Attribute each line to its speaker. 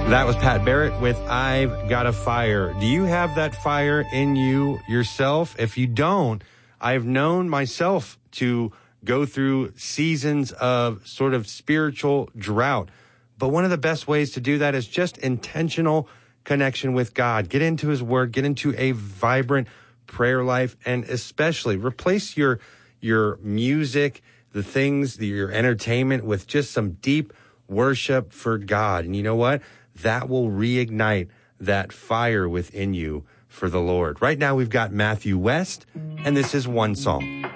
Speaker 1: That was Pat Barrett with I've Got a Fire. Do you have that fire in you yourself? If you don't, I've known myself to go through seasons of sort of spiritual drought. But one of the best ways to do that is just intentional connection with God. Get into his word, get into a vibrant prayer life, and especially replace your music, the things, your entertainment with just some deep worship for God. And you know what? That will reignite that fire within you for the Lord. Right now we've got Matthew West, and this is One Song.